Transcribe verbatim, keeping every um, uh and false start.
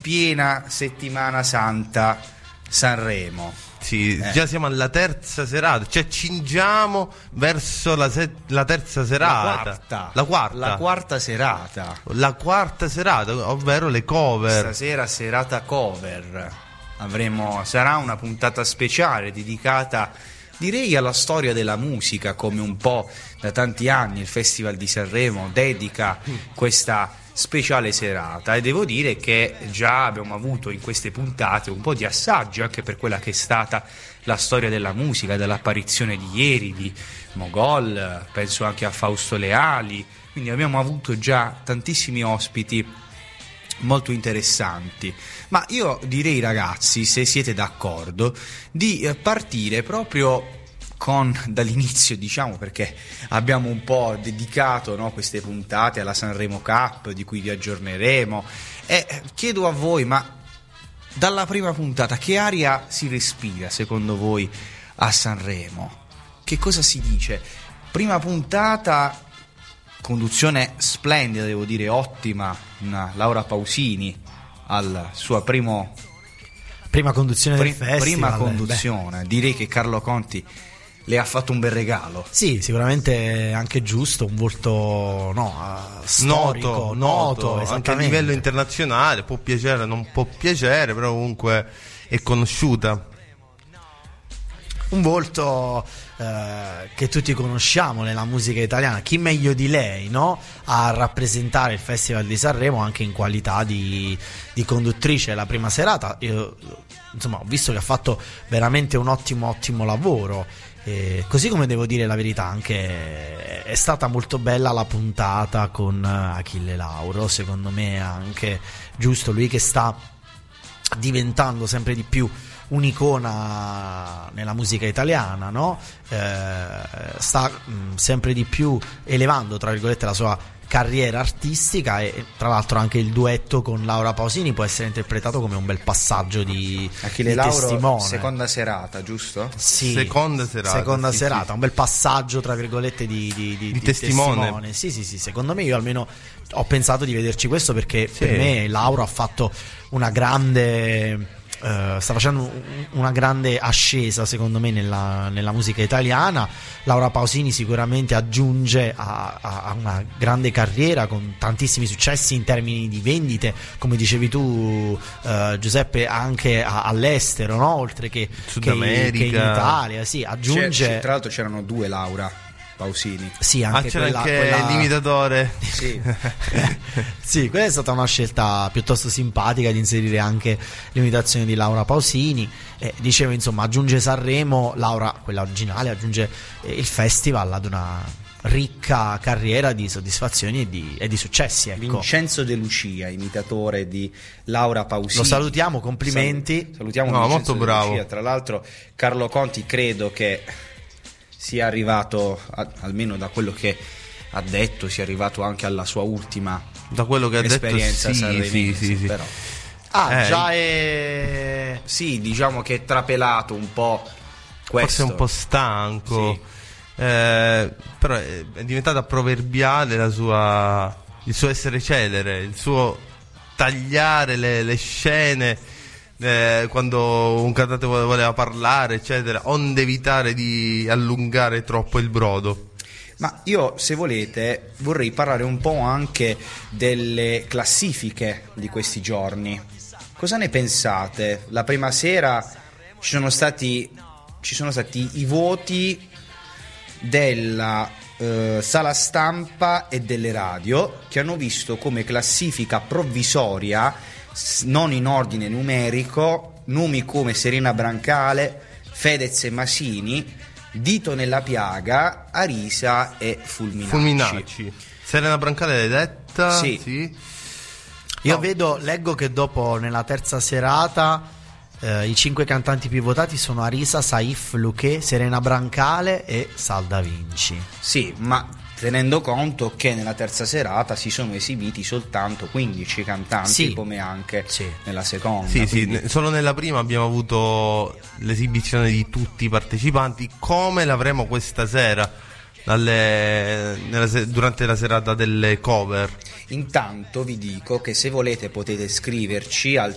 piena settimana santa Sanremo. Sì, eh. già siamo alla terza serata, ci accingiamo verso la, se- la terza serata. La quarta. La quarta. La quarta serata. La quarta serata, ovvero le cover. Stasera serata cover. Avremo, sarà una puntata speciale dedicata, direi, alla storia della musica, come un po' da tanti anni il Festival di Sanremo dedica questa speciale serata, e devo dire che già abbiamo avuto in queste puntate un po' di assaggi anche per quella che è stata la storia della musica, dall'apparizione di ieri di Mogol, penso anche a Fausto Leali, quindi abbiamo avuto già tantissimi ospiti molto interessanti. Ma io direi, ragazzi, se siete d'accordo, di partire proprio con dall'inizio, diciamo, perché abbiamo un po' dedicato, no, queste puntate alla Sanremo Cup, di cui vi aggiorneremo, e chiedo a voi, ma dalla prima puntata che aria si respira secondo voi a Sanremo? Che cosa si dice? Prima puntata, conduzione splendida, devo dire, ottima, una Laura Pausini al suo primo prima conduzione del pri- festival. Prima conduzione, beh. Direi che Carlo Conti le ha fatto un bel regalo. Sì, sicuramente anche giusto, un volto no, storico, noto, noto, noto anche a livello internazionale, può piacere, non può piacere, però comunque è conosciuta. Un volto eh, che tutti conosciamo nella musica italiana, chi meglio di lei, no? A rappresentare il Festival di Sanremo anche in qualità di, di conduttrice la prima serata. Io, insomma, ho visto che ha fatto veramente un ottimo ottimo lavoro. E così come devo dire la verità, anche è stata molto bella la puntata con Achille Lauro, secondo me è anche giusto, lui che sta diventando sempre di più un'icona nella musica italiana, no? Eh, sta mh, sempre di più elevando, tra virgolette, la sua carriera artistica, e tra l'altro anche il duetto con Laura Pausini può essere interpretato come un bel passaggio di, Achille di Lauro, testimone. seconda serata, giusto? Sì, seconda serata, seconda sì, serata sì. Un bel passaggio, tra virgolette, di, di, di, di di testimone. testimone. Sì, sì, sì, secondo me, io almeno ho pensato di vederci questo, perché sì. per me Laura ha fatto una grande Uh, sta facendo una grande ascesa, secondo me, nella, nella musica italiana. Laura Pausini sicuramente aggiunge a, a, a una grande carriera con tantissimi successi in termini di vendite, come dicevi tu, uh, Giuseppe, anche a, all'estero, no? Oltre che, Sud che, America, che in Italia. Sì, aggiunge. C'è, c'è, tra l'altro c'erano due Laura Pausini. Sì, anche ah, c'era quella, anche quella... l'imitatore. Sì. Sì, quella è stata una scelta piuttosto simpatica, di inserire anche l'imitazione di Laura Pausini. Eh, dicevo, insomma, aggiunge Sanremo, Laura, quella originale, aggiunge eh, il festival ad una ricca carriera di soddisfazioni e di, e di successi, ecco. Vincenzo De Lucia, imitatore di Laura Pausini. Lo salutiamo, complimenti. Sal- salutiamo no, Vincenzo molto De bravo. Lucia. Tra l'altro Carlo Conti credo che sia arrivato, a, almeno da quello che ha detto, sia arrivato anche alla sua ultima Da quello che ha detto, esperienza sì, sanremese, sì, sì, sì. però. Ah, Eh, già è... Sì, diciamo che è trapelato un po' questo. Forse un po' stanco. Sì. Eh, però è, è diventata proverbiale la sua, il suo essere celere, il suo tagliare le, le scene eh, quando un cantante voleva parlare, eccetera, onde evitare di allungare troppo il brodo. Ma io, se volete, vorrei parlare un po' anche delle classifiche di questi giorni. Cosa ne pensate? La prima sera ci sono stati ci sono stati i voti della eh, sala stampa e delle radio, che hanno visto come classifica provvisoria, non in ordine numerico, nomi come Serena Brancale, Fedez e Masini, Dito nella piaga, Arisa e Fulminacci. Fulminacci. Serena Brancale l'hai detta? Sì. sì. Io No. vedo, leggo che dopo, nella terza serata, eh, i cinque cantanti più votati sono Arisa, Saif, Luché, Serena Brancale e Sal Da Vinci. Sì, ma tenendo conto che nella terza serata si sono esibiti soltanto quindici cantanti, Sì. come anche Sì. nella seconda. Sì, sì, quindi- ne- solo nella prima abbiamo avuto l'esibizione di tutti i partecipanti, come l'avremo questa sera dalle- nella se- durante la serata delle cover. Intanto vi dico che se volete potete scriverci al